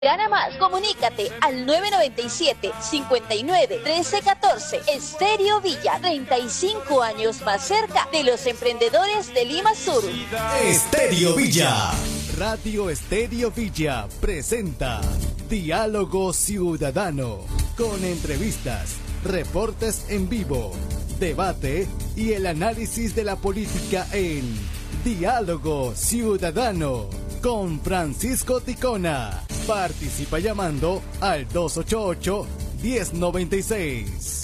Gana más, comunícate al 997-59-1314. Estéreo Villa, 35 años más cerca de los emprendedores de Lima Sur. Estéreo Villa. Radio Estéreo Villa presenta Diálogo Ciudadano, con entrevistas, reportes en vivo, debate y el análisis de la política en Diálogo Ciudadano con Francisco Ticona. Participa llamando al 288-1096.